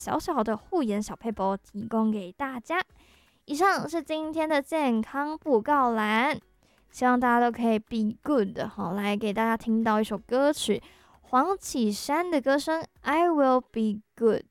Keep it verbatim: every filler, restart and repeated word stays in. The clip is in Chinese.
小小的护眼小配包提供给大家。以上是今天的健康布告栏，希望大家都可以 be good。 好，来给大家听到一首歌曲，黄绮珊的歌声 I will be good。